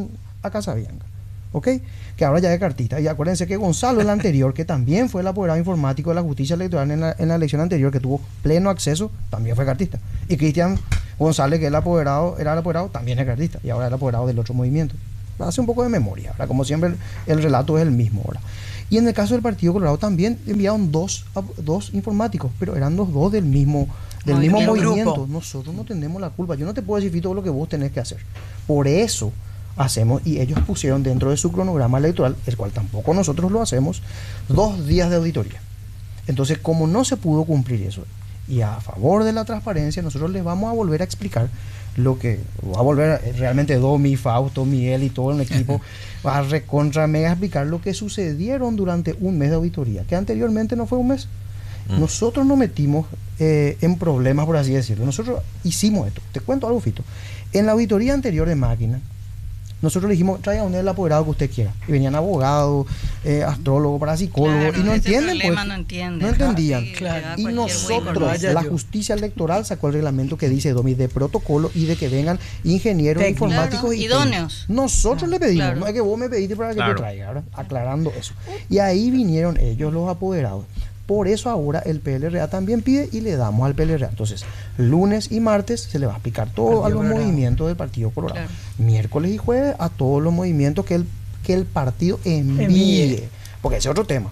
a Casabianca. ¿Ok? Que ahora ya es cartista. Y acuérdense que Gonzalo, el anterior, que también fue el apoderado informático de la justicia electoral en la elección anterior, que tuvo pleno acceso, también fue cartista. Y Cristian González, que era el apoderado, también es cartista. Y ahora es el apoderado del otro movimiento. Hace un poco de memoria. Ahora, como siempre, el relato es el mismo. ¿Verdad? Y en el caso del Partido Colorado también enviaron dos informáticos, pero eran los dos del mismo movimiento. Nosotros no tenemos la culpa. Yo no te puedo decir todo lo que vos tenés que hacer. Por eso hacemos, y ellos pusieron dentro de su cronograma electoral, el cual tampoco nosotros lo hacemos, 2 días de auditoría. Entonces, como no se pudo cumplir eso, y a favor de la transparencia, nosotros les vamos a volver a explicar lo que va a volver realmente Domi, Fausto, Miguel y todo el equipo va a recontra mega explicar lo que sucedieron durante un mes de auditoría, que anteriormente no fue un mes. Nosotros nos metimos en problemas, por así decirlo. Nosotros hicimos esto. Te cuento algo, Fito. En la auditoría anterior de máquina, nosotros le dijimos, traiga un el apoderado que usted quiera. Y venían abogados, astrólogos, parapsicólogos, claro, y no entienden, pues, no entendían. Sí, claro. Y nosotros, la justicia electoral sacó el reglamento que dice, Domi, de protocolo y de que vengan ingenieros informáticos idóneos. Nosotros le pedimos, no es que vos me pediste para que te traiga, ¿verdad? Aclarando eso. Y ahí vinieron ellos, los apoderados. Por eso ahora el PLRA también pide y le damos al PLRA. Entonces, lunes y martes se le va a explicar todo a los movimientos del Partido Colorado. Claro. Miércoles y jueves a todos los movimientos que el partido envíe. Porque ese es otro tema.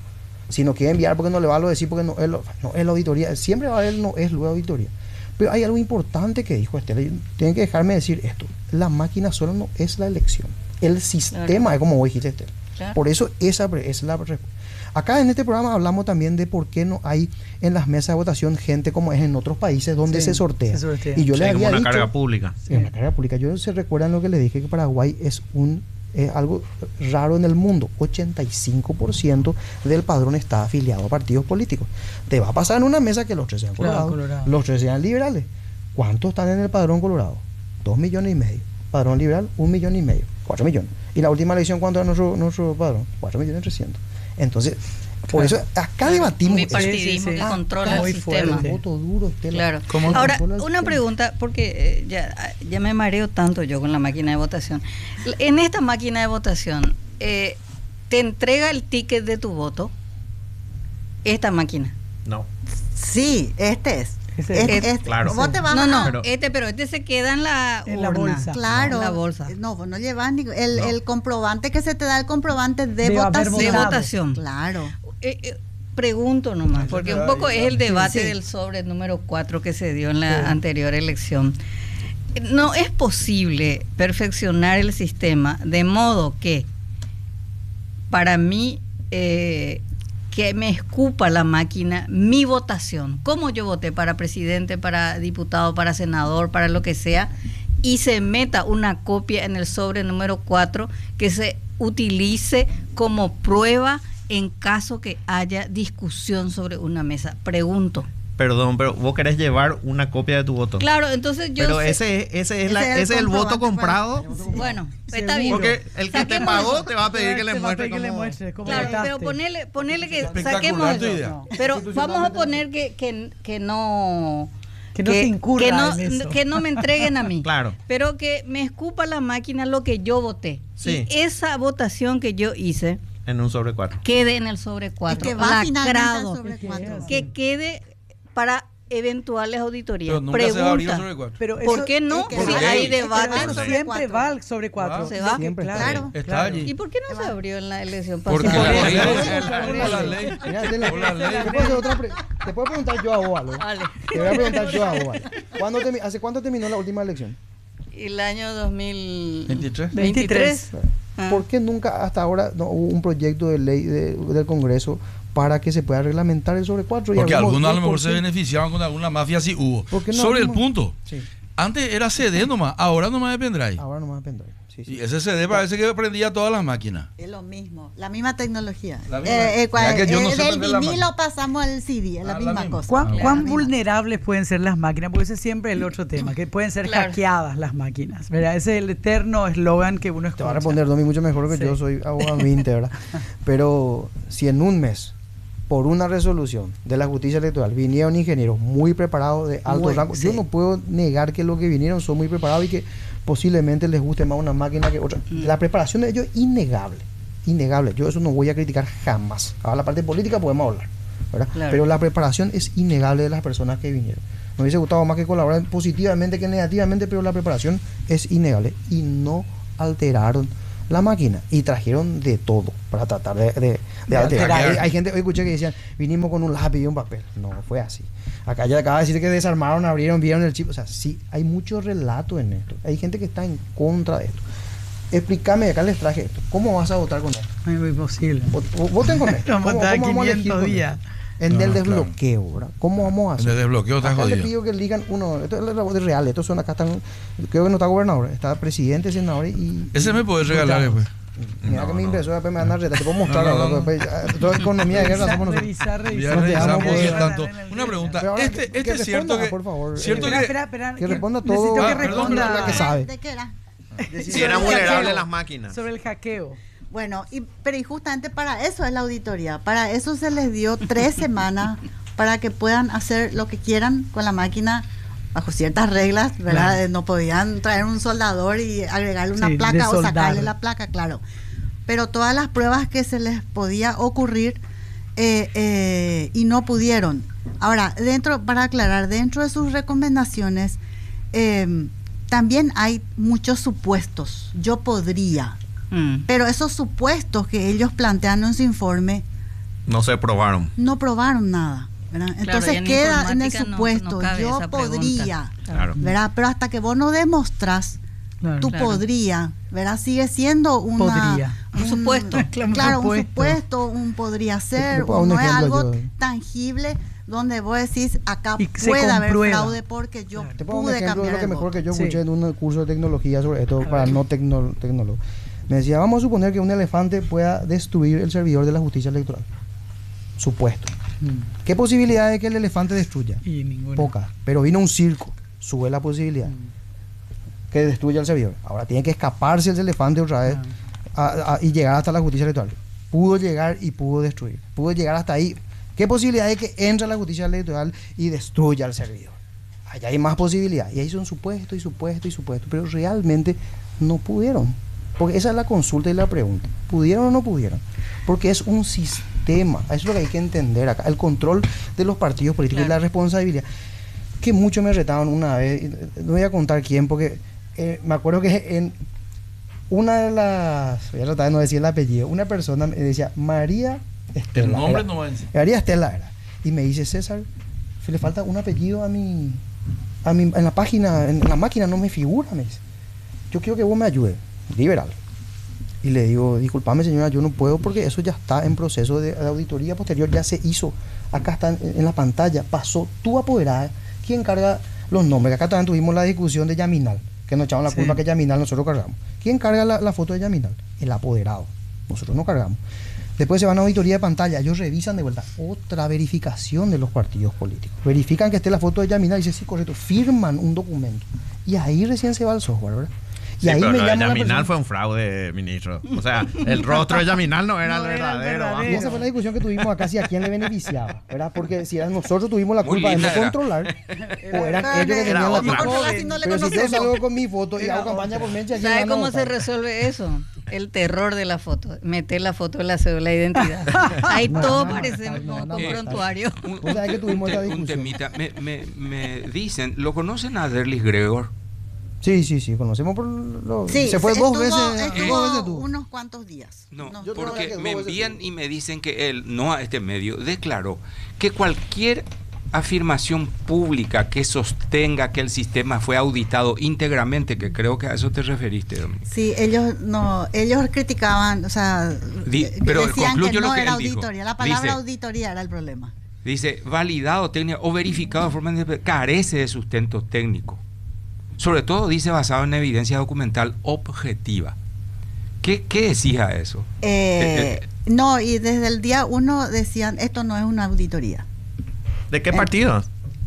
Si no quiere enviar porque no le va a lo decir, porque no es la auditoría, siempre va a haber no es la auditoría. Pero hay algo importante que dijo Estela, tienen que dejarme decir esto, la máquina solo no es la elección, el sistema es como vos dijiste, Estela. Claro. Por eso esa es la respuesta. Acá en este programa hablamos también de por qué no hay en las mesas de votación gente como es en otros países donde se sortea. Y yo le había una dicho, carga pública. Una carga pública. Yo se recuerdan lo que le dije, que Paraguay es algo raro en el mundo. 85% del padrón está afiliado a partidos políticos. Te va a pasar en una mesa que los 3 sean colorados, los 3 sean liberales. ¿Cuántos están en el padrón colorado? 2,5 millones. Padrón liberal, 1,5 millones. 4 millones. Y la última elección, ¿cuánto era nuestro padrón? 4.300.000. Entonces, por eso acá debatimos. Un bipartidismo que controla el sistema. Voto duro, claro. Ahora, una pregunta, porque ya me mareo tanto yo con la máquina de votación. En esta máquina de votación, ¿te entrega el ticket de tu voto? Esta máquina. No. Sí, este es. Claro. Vos te vas pero este se queda en la bolsa. Claro. En la bolsa. No, vos no llevas el comprobante que se te da, el comprobante de votación. Claro. Pregunto nomás, porque un poco es el debate del sobre número 4 que se dio en la anterior elección. No es posible perfeccionar el sistema de modo que para mí que me escupa la máquina mi votación, como yo voté para presidente, para diputado, para senador, para lo que sea, y se meta una copia en el sobre número 4 que se utilice como prueba en caso que haya discusión sobre una mesa. Pregunto. Perdón, pero vos querés llevar una copia de tu voto. Claro, entonces yo. Pero ese es el voto comprado. Bueno, está bien. Porque el que te pagó te va a pedir que le muestre cómo. Claro, pero ponele que saquemos eso. Pero vamos a poner que no. Que no se incurra en eso. Que no me entreguen a mí. Claro. Pero que me escupa la máquina lo que yo voté. Sí. Y esa votación que yo hice. En un sobre 4. Quede en el sobre 4. Que va lacrado. Sobre 4. Que quede para eventuales auditorías. Pero nunca se va a abrir el sobre 4. Pero ¿por qué no? Si hay debate sobre siempre va al sobre 4. Se va. Siempre, claro. Está allí. ¿Y por qué no se abrió en la elección pasada? Porque la ley. Te puedo preguntar yo a vos algo. Vale. Te voy a preguntar yo a vos algo. ¿Hace cuánto terminó la última elección? El año 2023. 23. ¿Por qué nunca hasta ahora no hubo un proyecto de ley del Congreso para que se pueda reglamentar el sobre 4? Porque algunos a lo mejor se beneficiaban con alguna mafia, sí hubo. No sobre el punto. Sí. Antes era CD nomás, ahora nomás es pendrive. Ahora nomás es pendrive. Sí. Y ese CD parece que prendía todas las máquinas. Es lo mismo, la misma tecnología. Del vinilo pasamos al CD, es la misma cosa. ¿Cuán vulnerables pueden ser las máquinas? Porque ese es siempre el otro tema, que pueden ser hackeadas las máquinas, ¿verdad? Ese es el eterno eslogan que uno escucha. Te va a responder, Domi, mucho mejor que yo, soy abogado 20, ¿verdad? Pero si en un mes, por una resolución de la justicia electoral, vinieron ingenieros muy preparados de alto rango, yo no puedo negar que los que vinieron son muy preparados y que posiblemente les guste más una máquina que otra. La preparación de ellos es innegable. Yo eso no voy a criticar jamás. Ahora la parte política podemos hablar, ¿verdad? Claro. Pero la preparación es innegable de las personas que vinieron. Me hubiese gustado más que colaboraran positivamente que negativamente, pero la preparación es innegable. Y no alteraron la máquina y trajeron de todo para tratar de alterar. Hay gente, hoy escuché que decían, vinimos con un lápiz y un papel. No fue así. Acá ya acaba de decir que desarmaron, abrieron, vieron el chip. O sea, sí, hay mucho relato en esto. Hay gente que está en contra de esto. Explícame, acá les traje esto. ¿Cómo vas a votar con esto? Es muy posible. Voten con esto. ¿Cómo vamos a elegir días? En el desbloqueo, ¿verdad? ¿Cómo vamos a hacer? En el desbloqueo está jodido. Te pido que elijan uno. Esto es la voz real. Estos son acá están. Creo que no está gobernador. Está presidente, senador y. Ese me puedes regalar después. Mira que mi impresora después me van a retar. Te puedo mostrar. Toda economía de guerra somos nosotros. Una pregunta. Este es cierto que. Por favor. Cierto que responda todo. Necesito que responda. La que sabe. ¿De qué era? Si eran vulnerables las máquinas. Sobre el hackeo. Bueno, pero justamente para eso es la auditoría. Para eso se les dio 3 semanas para que puedan hacer lo que quieran con la máquina bajo ciertas reglas, ¿verdad? Claro. No podían traer un soldador y agregarle una placa o sacarle la placa, claro. Pero todas las pruebas que se les podía ocurrir y no pudieron. Ahora, para aclarar, dentro de sus recomendaciones también hay muchos supuestos. Yo podría. Pero esos supuestos que ellos plantean en su informe No se probaron. No probaron nada, ¿verdad? Claro, Entonces en queda en el informática supuesto, no cabe yo esa podría, pregunta. Claro. ¿verdad? Pero hasta que vos no demostrás, Claro. tú Claro. podría, ¿verdad? Sigue siendo una, Podría. Un supuesto. Claro, un supuesto. supuesto, un podría ser, Te pongo un no es ejemplo algo yo. tangible donde vos decís, acá Y se puede haber comprueba. fraude porque yo Claro. Te pongo un pude ejemplo de cambiar lo que el mejor voto. que yo Sí. escuché en un curso de tecnología sobre esto para no tecnólogos. Me decía, vamos a suponer que un elefante pueda destruir el servidor de la justicia electoral. Supuesto. ¿Qué posibilidad de que el elefante destruya? Y ninguna. Poca. Pero vino un circo, sube la posibilidad que destruya el servidor. Ahora tiene que escaparse el elefante otra vez y llegar hasta la justicia electoral. Pudo llegar y pudo destruir. Pudo llegar hasta ahí. ¿Qué posibilidad de que entre a la justicia electoral y destruya el servidor? Allá hay más posibilidades. Y ahí son supuestos y supuestos y supuestos. Pero realmente no pudieron. Porque esa es la consulta y la pregunta. ¿Pudieron o no pudieron? Porque es un sistema. Eso es lo que hay que entender acá. El control de los partidos políticos y la responsabilidad. Que muchos me retaban una vez. No voy a contar quién porque me acuerdo que en una de las... Voy a tratar de no decir el apellido. Una persona me decía María Estela. El nombre era. no va a decir. María Estela era. Y me dice, César, se le falta un apellido a mi en la página, en la máquina no me figura, me dice. Yo quiero que vos me ayudes, liberal. Y le digo, disculpame señora, yo no puedo porque eso ya está en proceso de auditoría posterior, ya se hizo. Acá está en la pantalla, pasó tu apoderada. ¿Quién carga los nombres? Acá también tuvimos la discusión de Yaminal, que nos echaban la culpa que Yaminal nosotros cargamos. ¿Quién carga la foto de Yaminal? El apoderado. Nosotros no cargamos. Después se van a auditoría de pantalla, ellos revisan de vuelta otra verificación de los partidos políticos. Verifican que esté la foto de Yaminal y dicen, sí, correcto, firman un documento. Y ahí recién se va al software, ¿verdad? Y Sí, ahí pero me lo de llama la Yaminal persona. fue un fraude, ministro. O sea, el rostro de Yaminal no era No el era el verdadero. verdadero. Y esa fue la discusión que tuvimos acá, si a quién le beneficiaba, ¿verdad? Porque si eran nosotros tuvimos la Muy culpa de no linda era. controlar, o eran ellos que Era tenían la otra culpa. cosa. Si no le Pero si yo conocemos. salgo con mi foto y hago campaña por Mencha, ¿Sabe cómo se resuelve eso? El terror de la foto. Meter la foto en la cédula de identidad. Ahí todo parece como prontuario. Vos sabés que tuvimos esa un discusión. temita. Me dicen, ¿lo conocen a Derlis Gregor? Sí, conocemos por lo... Sí, se fue dos veces estuvo tuvo. unos cuantos días. No, Yo creo porque que me dos veces envían tuvo. y me dicen que él, no a este medio, declaró que cualquier afirmación pública que sostenga que el sistema fue auditado íntegramente, que creo que a eso te referiste, Domingo. Sí, ellos criticaban, o sea, pero decían que concluyo lo no que era él dijo. auditoría. La palabra Dice- auditoría era el problema. Dice, validado técnica o verificado de forma carece de sustento técnico. Sobre todo, dice, basado en evidencia documental objetiva. ¿Qué decís a eso? No, y desde el día 1 decían, esto no es una auditoría. ¿De qué partido?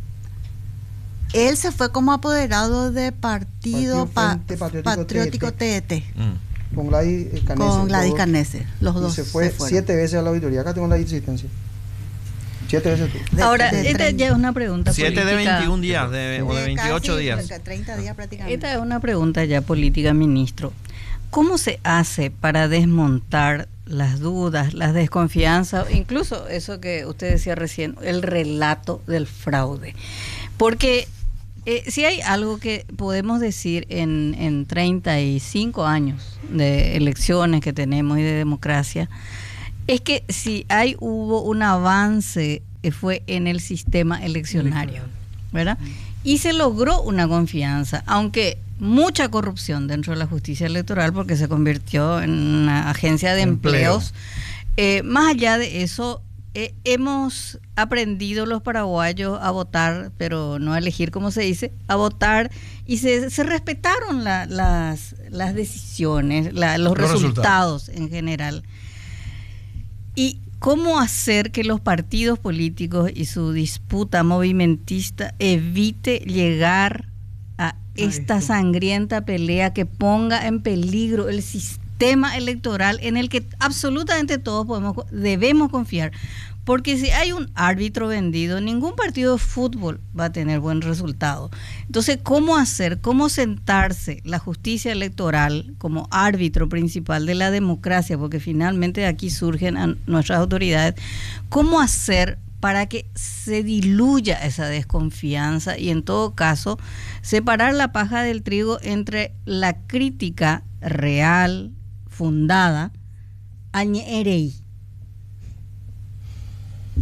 Él se fue como apoderado de Partido Frente Patriótico TET, Con Gladys Canese. con Gladys los dos. Canese. Los Y dos se fue fueron. 7 veces a la auditoría. Acá tengo la insistencia. 7 veces tú. Ahora, de esta 30. ya es una pregunta 7 de política. 21 días o de 28 casi días. 30 días prácticamente. Esta es una pregunta ya política, ministro. ¿Cómo se hace para desmontar las dudas, las desconfianzas, incluso eso que usted decía recién, el relato del fraude? Porque si hay algo que podemos decir en 35 años de elecciones que tenemos y de democracia, es que si hubo un avance fue en el sistema eleccionario, ¿verdad? Y se logró una confianza, aunque mucha corrupción dentro de la justicia electoral porque se convirtió en una agencia de empleos. Más allá de eso, hemos aprendido los paraguayos a votar, pero no a elegir, como se dice, a votar, y se respetaron las decisiones, los resultados en general. ¿Y cómo hacer que los partidos políticos y su disputa movimentista evite llegar a esta sangrienta pelea que ponga en peligro el sistema electoral en el que absolutamente todos debemos confiar? Porque si hay un árbitro vendido, ningún partido de fútbol va a tener buen resultado. Entonces, ¿cómo hacer? ¿Cómo sentarse la justicia electoral como árbitro principal de la democracia? Porque finalmente de aquí surgen nuestras autoridades. ¿Cómo hacer para que se diluya esa desconfianza y en todo caso separar la paja del trigo entre la crítica real, fundada, a Ñerey?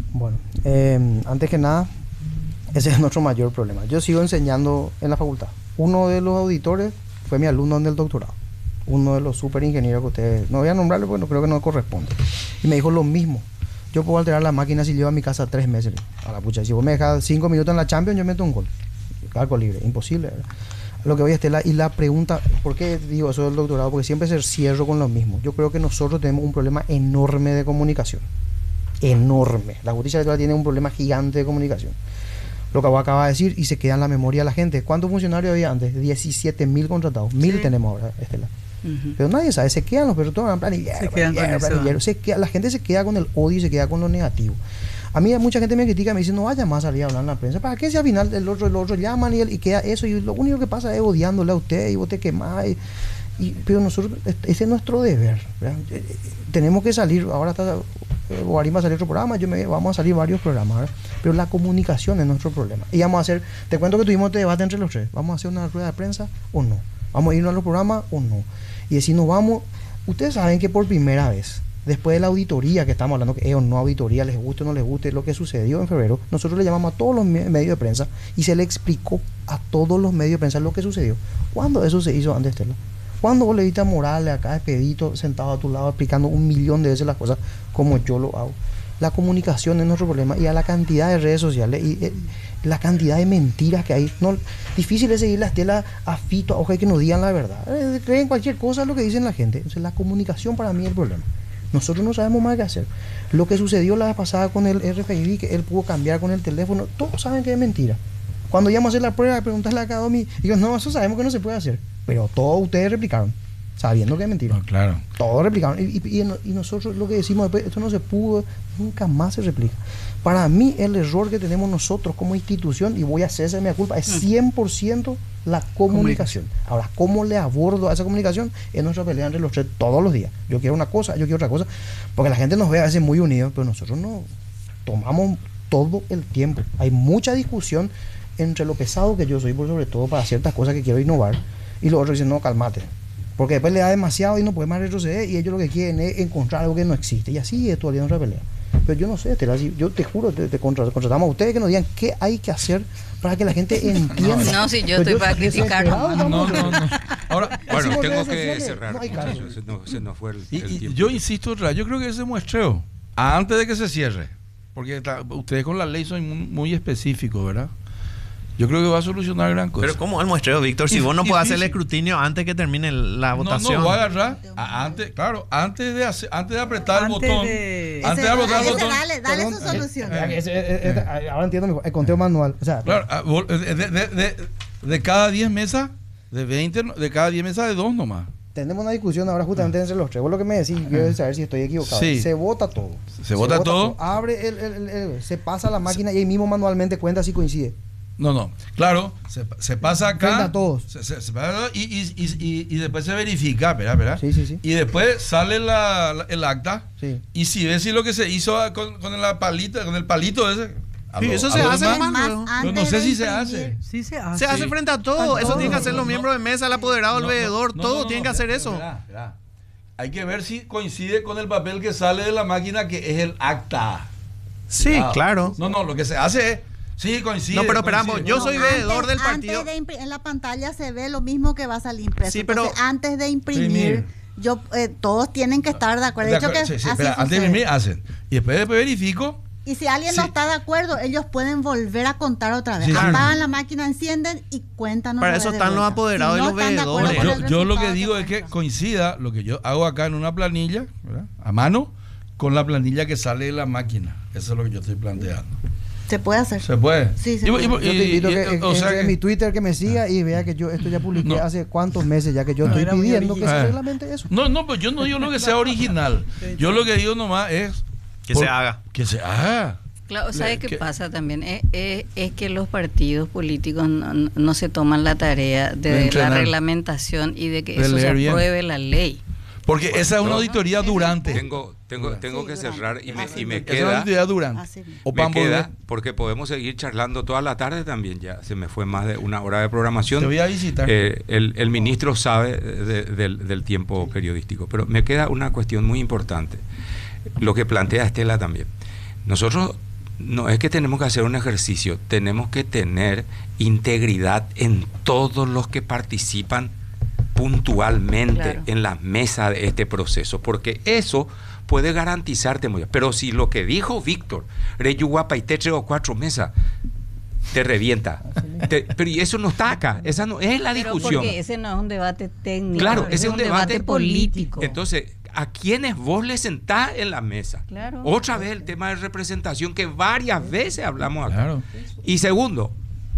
Bueno, antes que nada, ese es nuestro mayor problema. Yo sigo enseñando en la facultad. Uno de los auditores fue mi alumno en el doctorado. Uno de los super ingenieros que ustedes, no voy a nombrarlo porque creo que no corresponde. Y me dijo lo mismo. Yo puedo alterar la máquina si llevo a mi casa 3 meses. A la pucha, si vos me dejas 5 minutos en la Champions, yo meto un gol. Calco libre, imposible, ¿verdad? Lo que voy a Estela, y la pregunta, ¿por qué digo eso del doctorado? Porque siempre se cierro con lo mismo. Yo creo que nosotros tenemos un problema enorme de comunicación. Enorme. La justicia electoral tiene un problema gigante de comunicación. Lo que vos acabas de decir, y se queda en la memoria de la gente. ¿Cuántos funcionarios había antes? 17.000 contratados. 1.000 tenemos ahora, Estela. Pero nadie sabe, se quedan los perros todos en planillero, la gente se queda con el odio y se queda con lo negativo. A mí mucha gente me critica, me dice, no vaya más a salir a hablar en la prensa. ¿Para qué si al final el otro llaman y queda eso? Y lo único que pasa es odiándole a usted y vos te quemás. Pero nosotros, ese es nuestro deber, ¿verdad? Tenemos que salir, ahora está Guarín va a salir otro programa, vamos a salir varios programas, ¿verdad? Pero la comunicación es nuestro problema. Y vamos a hacer, te cuento que tuvimos este debate entre los tres, ¿vamos a hacer una rueda de prensa o no? ¿Vamos a irnos a los programas o no? Y si nos vamos, ustedes saben que por primera vez, después de la auditoría que estamos hablando, que es o no auditoría, les guste o no les guste, lo que sucedió en febrero, nosotros le llamamos a todos los medios de prensa y se le explicó a todos los medios de prensa lo que sucedió. ¿Cuándo eso se hizo antes, Estela? ¿Cuándo vos le viste a Morales acá, Expedito, sentado a tu lado, explicando 1.000.000 de veces las cosas como yo lo hago? La comunicación es nuestro problema, y a la cantidad de redes sociales y la cantidad de mentiras que hay, no, difícil es seguir la Estela a Fito, a Oje, que nos digan la verdad. Creen cualquier cosa lo que dicen la gente. Entonces la comunicación para mí es el problema. Nosotros no sabemos más qué hacer. Lo que sucedió la vez pasada con el RFID, que él pudo cambiar con el teléfono, todos saben que es mentira. Cuando íbamos a hacer la prueba, preguntarle a cada uno, digo, no, eso sabemos que no se puede hacer. Pero todos ustedes replicaron, sabiendo que es mentira. No, claro. Todos replicaron. Y nosotros lo que decimos después, esto no se pudo, nunca más se replica. Para mí, el error que tenemos nosotros como institución, y voy a hacerse mi culpa, es 100% la comunicación. Ahora, ¿cómo le abordo a esa comunicación? Es nuestra pelea entre los tres todos los días. Yo quiero una cosa, yo quiero otra cosa, porque la gente nos ve a veces muy unidos, pero nosotros no tomamos todo el tiempo. Hay mucha discusión entre lo pesado que yo soy, por sobre todo para ciertas cosas que quiero innovar, y los otros dicen, no, cálmate, porque después le da demasiado y no puede más retroceder, y ellos lo que quieren es encontrar algo que no existe, y así es todavía nuestra pelea. Pero yo no sé, yo te juro, te contratamos a ustedes que nos digan qué hay que hacer para que la gente entienda. No, si yo estoy para criticar. No. Ahora, bueno, tengo que cerrar. Se nos fue el tiempo. Yo insisto otra vez, yo creo que ese muestreo, antes de que se cierre, porque ustedes con la ley son muy específicos, ¿verdad? Yo creo que va a solucionar gran cosa. Pero ¿cómo el muestreo, Víctor? Si vos no podés hacer el escrutinio antes que termine la votación. No, voy a agarrar antes de apretar el botón. Antes de apretar el botón. Dale su solución. Ahora entiendo mejor. El conteo manual. O sea, claro, de cada 10 mesas, de 20, de cada 10 mesas, de 2 nomás. Tenemos una discusión ahora justamente entre los tres. Vos lo que me decís, yo quiero saber si estoy equivocado. Sí. Se vota todo. Se vota todo. Abre se pasa a la máquina y ahí mismo manualmente cuenta si coincide. No. Claro, se pasa acá. Cuenta todos. Se pasa y después se verifica, ¿verdad? Sí. Y después sale el acta. Sí. Y si ves si lo que se hizo con el palito ese. Sí, eso se hace, hermano. Yo no sé si se hace. Sí se hace. Se hace frente a todo. Eso tienen que hacer los miembros de mesa, el apoderado, el veedor, todo tienen que hacer eso. Mirá. Hay que ver si coincide con el papel que sale de la máquina, que es el acta. Sí, claro. No, lo que se hace es. Sí, coincide. No, pero esperamos, yo soy veedor del partido. En la pantalla se ve lo mismo que va a salir impreso. Sí, pero entonces, antes de imprimir, todos tienen que estar de acuerdo. Antes de imprimir hacen. Y después verifico. Y si alguien no está de acuerdo, ellos pueden volver a contar otra vez. Apagan la máquina, encienden y cuentan. Para eso están los apoderados y los veedores. Yo lo que digo es que coincida lo que yo hago acá en una planilla, ¿verdad? A mano, con la planilla que sale de la máquina. Eso es lo que yo estoy planteando. ¿Se puede hacer? Se puede. Sí, se puede. Yo te invito que en mi Twitter que me siga y vea que yo esto ya publiqué hace cuántos meses ya que yo estoy pidiendo que se reglamente eso. No, pues yo no digo lo que sea original. Yo lo que digo nomás es que se haga. Que se haga. Claro, ¿sabe qué pasa también? Es que los partidos políticos no se toman la tarea de la reglamentación y de que eso se apruebe la ley. Porque esa es una auditoría durante. Tengo que cerrar y me queda. Es una auditoría durante. Me queda porque podemos seguir charlando toda la tarde también. Ya se me fue más de una hora de programación. Te voy a visitar. El ministro sabe del tiempo periodístico. Pero me queda una cuestión muy importante. Lo que plantea Estela también. Nosotros No es que tenemos que hacer un ejercicio, tenemos que tener integridad en todos los que participan puntualmente en la mesa de este proceso, porque eso puede garantizarte muy bien. Pero si lo que dijo Víctor, Reyuguapa y 3 o 4 mesas, te revienta. Pero y eso no está acá, esa no es la discusión. Porque ese no es un debate técnico, claro, ese es un debate político. Entonces, ¿a quiénes vos le sentás en la mesa? Claro. Otra vez el tema de representación que varias veces hablamos acá. Claro. Y segundo,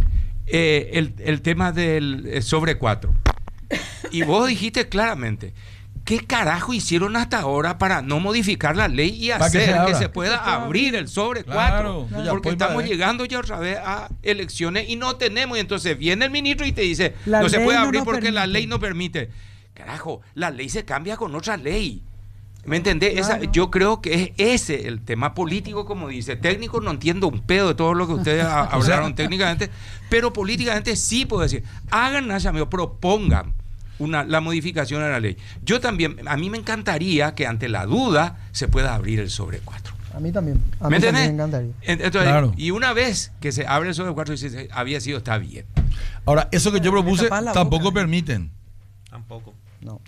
el tema del sobre 4. Y vos dijiste claramente, ¿qué carajo hicieron hasta ahora para no modificar la ley y hacer que se pueda abrir el sobre 4? Porque estamos llegando ya otra vez a elecciones y no tenemos. Y entonces viene el ministro y te dice, no se puede abrir porque la ley no permite. Carajo, la ley se cambia con otra ley. ¿Me entendés? Claro. Yo creo que es ese el tema político, como dice. Técnico no entiendo un pedo de todo lo que ustedes hablaron técnicamente, pero políticamente sí puedo decir, hagan propongan la modificación de la ley. Yo también, a mí me encantaría que ante la duda se pueda abrir el sobre 4. A mí también. ¿Me entendés? Me encantaría. Entonces, claro. Y una vez que se abre el sobre 4, había sido, está bien. Ahora, eso que yo propuse tampoco permiten. Tampoco. No.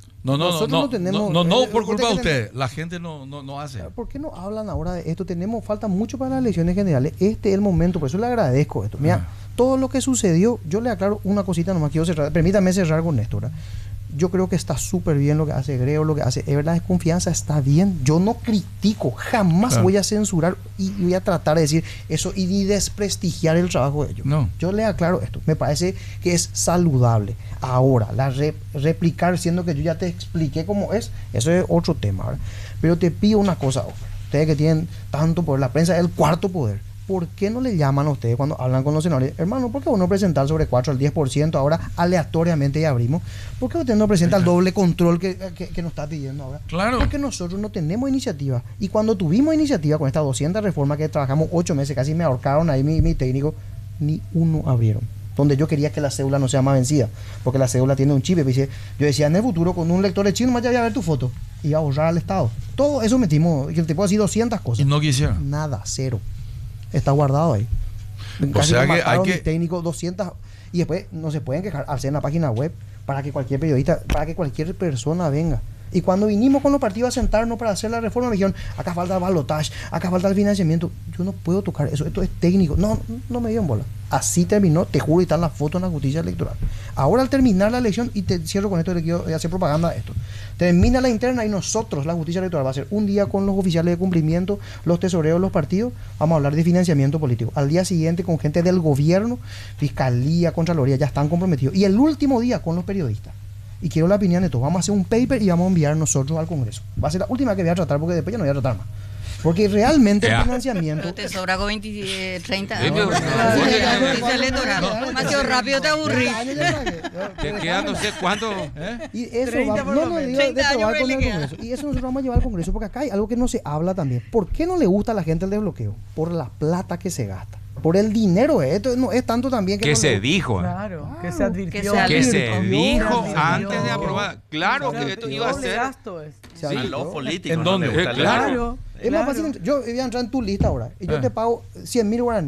No, por culpa de ustedes. La gente no hace. ¿Por qué no hablan ahora de esto? Falta mucho para las elecciones generales. Este es el momento, por eso le agradezco esto. Mira, todo lo que sucedió, yo le aclaro una cosita nomás, quiero cerrar. Permítame cerrar con esto. Yo creo que está súper bien lo que hace Grego, lo que hace Ever, la desconfianza está bien. Yo no critico, jamás voy a censurar y voy a tratar de decir eso y ni desprestigiar el trabajo de ellos. No. Yo le aclaro esto, me parece que es saludable. Ahora, replicar, siendo que yo ya te expliqué cómo es, eso es otro tema, ¿verdad? Pero te pido una cosa, ustedes que tienen tanto poder, la prensa es el cuarto poder. ¿Por qué no le llaman a ustedes cuando hablan con los senadores? Hermano, ¿por qué uno presenta el sobre 4 al 10% ahora aleatoriamente y abrimos? ¿Por qué usted no presenta el doble control que nos está pidiendo ahora? Claro. Porque nosotros no tenemos iniciativa. Y cuando tuvimos iniciativa con estas 200 reformas que trabajamos 8 meses, casi me ahorcaron ahí mi técnico, ni uno abrieron. Donde yo quería que la cédula no sea más vencida, porque la cédula tiene un chip. Yo decía, en el futuro, con un lector de chino, más ya voy a ver tu foto y a ahorrar al Estado. Todo eso metimos, que te puedo decir 200 cosas. Y no quisieron. Nada, cero. Está guardado ahí. O sea que hay que... técnico 200 y después no se pueden quejar, hacer en la página web para que cualquier periodista, para que cualquier persona venga. Y cuando vinimos con los partidos a sentarnos para hacer la reforma, me dijeron, acá falta el balotaje, acá falta el financiamiento. Yo no puedo tocar eso, esto es técnico. No me dieron bola. Así terminó, te juro, y están las fotos en la justicia electoral. Ahora, al terminar la elección, y te cierro con esto, le quiero hacer propaganda a esto. Termina la interna y nosotros, la justicia electoral, va a ser un día con los oficiales de cumplimiento, los tesoreros de los partidos, vamos a hablar de financiamiento político. Al día siguiente, con gente del gobierno, fiscalía, contraloría, ya están comprometidos. Y el último día, con los periodistas. Y quiero la opinión de todos. Vamos a hacer un paper y vamos a enviar nosotros al Congreso. Va a ser la última que voy a tratar, porque después ya no voy a tratar más. Porque realmente el financiamiento... Pero te sobra con 30 Sí, años. pero- Electoral. Demasiado rápido te aburrí. Te queda no sé cuánto. Y eso 30 por lo no menos. digo 30 de años probar con le el queda. Congreso. Y eso nosotros vamos a llevar al Congreso, porque acá hay algo que no se habla también. ¿Por qué no le gusta a la gente el desbloqueo? Por la plata que se gasta. Por el dinero. Esto no es tanto también que Que no se le- dijo. Claro, que se advirtió. Que se dijo Se antes de advirtió. aprobar. Claro que esto iba a Doble ser. gasto es. se Sí, advirtió. los políticos. ¿En no dónde? le gusta el Claro. Claro. Es más fácil. Yo voy a entrar en tu lista ahora. Y yo te pago 100.000 guaraníes.